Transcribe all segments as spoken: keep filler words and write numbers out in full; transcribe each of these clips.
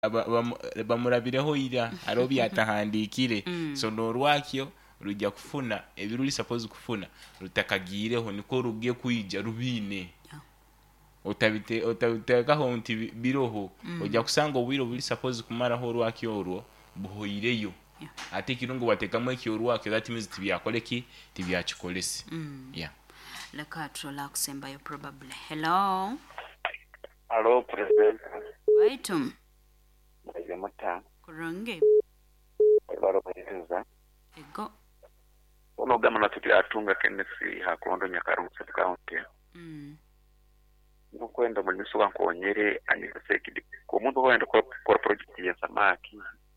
bamurabireho ira aro byatahandikire so no rwakyo rujya kufuna ebiruri suppose kufuna rutakagireho niko rugiye kuyija rubine utabite utabiteka ho nti biroho ujya kusanga ubiro buri suppose kumara ho rwakyo ro buhoireyo ate kirungu watekamwe kyo rwakyo that means tibyakoleki tibyachikolesi yeah la control akusemba yo probably. Hello hello president waitum Mwaje mata kurange baro bayiza ego ono gama na tuti atunga kenesi hakondo nyakarusa county mm no kwenda mu nisuka nkonyere anyeseki ko muntu kwenda ko project ya samaki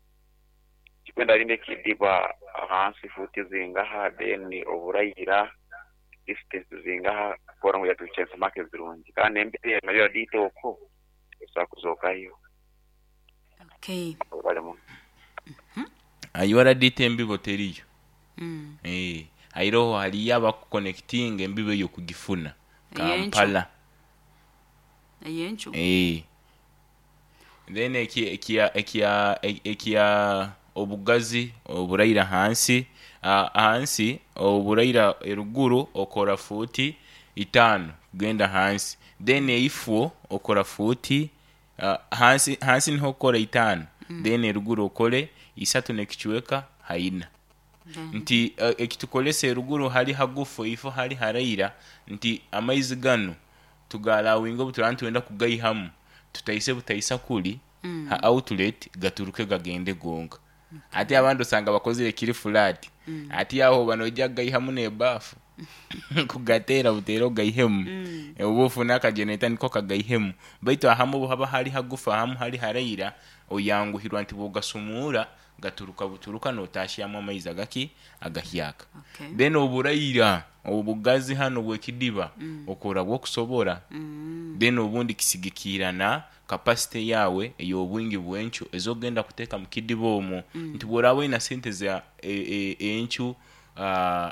kwenda rinde kidiba hansi futi zinga ha deni oburayira distance zinga ha kora ngo yatuche samaki zirungi kandi mbere nayo dito ko sakuzoka hiyo. Okay. Mhm. Ayora dite mbibo teriyo. Mm. Eh, ayiro hali yaba ku connecting mbibo yo kugifuna. Kampala. Ayenchu. Eh. Then eki ekia ekia ekia obugazi oburayira hansi uh, hansi oburayira eruguru okora futi itano genda hansi then ifu okora futi uh, hansi hansi niho okora itano mm. then eruguru okole isatu nekichweka haina mm. nti uh, ekitukolese eruguru hali hagufu ifu hali harayira nti amaizi gano tugala wingo buturantu wenda kugayihamu tutayise butayisa kuli mm. ha outlet gaturuke gagende gonga okay. Ati abandi usanga bakozire kiri flat mm. ati yaho banojya gayihamu ne bafu kugatera butero gayihemu mm. ubufu naka generator niko kagayihemu baito ahamu haba hali hagufa hamu hali harayira oyangu hirwa nti bogasumura gaturuka buturuka no tashiyamo amaiza gaki agahyaka okay. Then oburayira obugazi hano bwekidiba mm. okora bwo kusobora mm. then obundi kisigikirana capacity yawe eyo bwingi bwencho ezogenda kuteka mukidibo omo mm. nti borawe ina sente za e, e, enchu uh,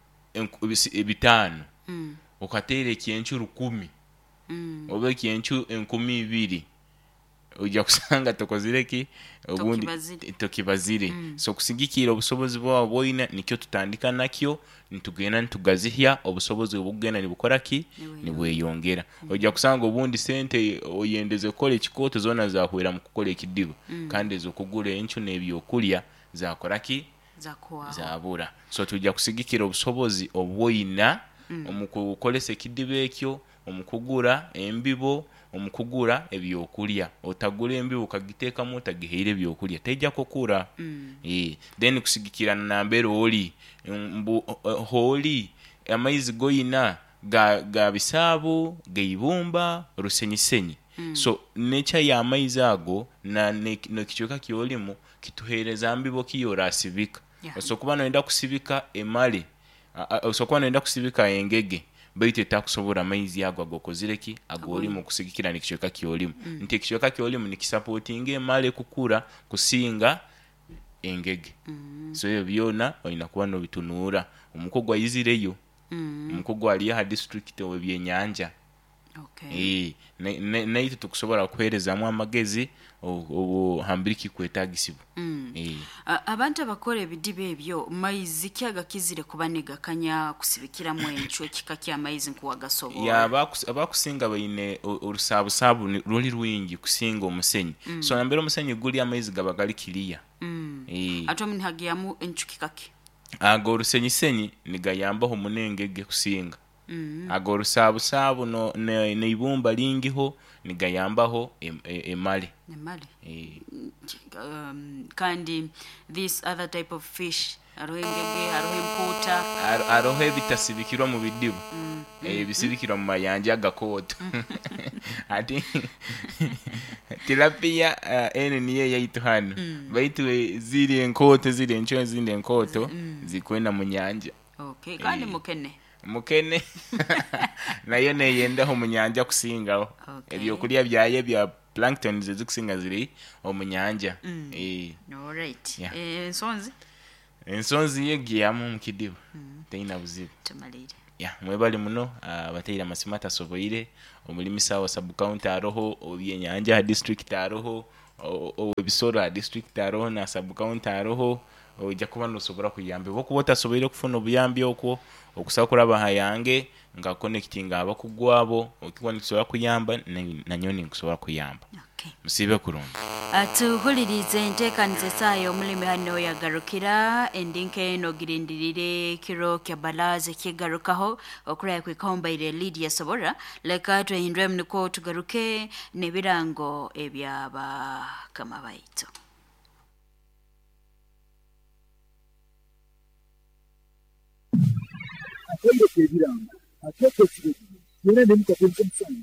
ebitano mm. okatere kienchu rukumi mm. obe kienchu enkumi ibiri ujya kusanga tokozireki obundi tokibazire mm. so kusigikira obusobozi bwa boina nikyo tutandika nakyo nitugena ntugazihya obusobozi obugena nibukoraki nibweyongera mm. ujya kusanga obundi sente oyendeze kole kikoto zona za huira mu kukola ekidiba mm. kandi zo kugura enchu nebyokulya za koraki za kwa zabura so tujya kusigikira obusobozi obwoina mm. omukukolesa ekidiba ekyo omukugura embibo omukugura ebyokulya otagura embi ukagiteka mu tagiheire ebyokulya tejja kokura mm. eh then kusigikirana na mbero oli mbu uh, holi amaizi goyina ga ga bisabu geibumba rusenyisenyi mm. so nature ya amaizi ago na no kichoka kiolimu kituhereza mbibo kiyora sibika yeah. so kuba noenda kusibika emali uh, uh, so kuba noenda kusibika engege baite takusobora amaizi yago agokozireki agoli mu kusigikira nikichoka kiolimu mm. nti kichoka kiolimu nikisupporting emale kukura kusinga engege mm. so yo byona oyina kuba no bitunura omukogwa yizireyo mm. omukogwa ali ha district obyenyanja okay eh naito tukusobora kuhereza mu amagezi obo hambiriki kwetagisibu mm. eh abantu abakora ebidibe ebyo maizi kyaga kizire kubanega kanya kusibikira mu encho kikaki amaizi nkuwagasobora ya abakusinga bayine urusabu sabu ruli rwingi kusinga omusenyi mm. so nambero omusenyi guli amaizi gabagali kiliya mm. eh atomini hagiyamu encho kikaki ago urusenyi senyi nigayamba ho munengege kusinga mm. ago rusabu sabu no ne, ne ibumba lingiho nigayambaho emali emali eh um, kandi this other type of fish arohengege arohempota arohe bitasibikirwa mu bidibu mm. eh bisibikirwa mu mayanja agakoto ati tilapia uh, ene niye yaitu hano mm. baitu ziri enkoto ziri encho zindi enkoto mm. zikwenda mu nyanja okay kandi eh. mukene mukene nayo neyenda ho munyanja kusingaho okay. ebyo kulya byaye bya plankton zikusinga ziri omunyanja mm. eh all right yeah. eh ensonzi ensonzi yegiyamu mukidibu mm. teina buzibu tumalire ya mwebali muno abatayira masimata soboire omulimi sawa sub county aroho obyenyanja district aroho ebisoro ha district aroho na sub county aroho ojja kuba nosobola kuyamba okuba otasoboire okufuna obuyambi okwo okusobola kulaba hayange nga connecting abakugwabo okikuba nikisobola kuyamba nanyo ninkusobola kuyamba. Okay. Musibe kurungi. Atuhulirize enteekaniza essaawa omulimi hano yagarukira endinka eno girindirire kiro kya balaze kigarukaho okulaya kwekombaire Lydia Sobora leka twehinduremu niko tugaruke n'ebirango ebyabakama baitu. Atendeke ebirango atendeke ebirango yona nemukakweka omusango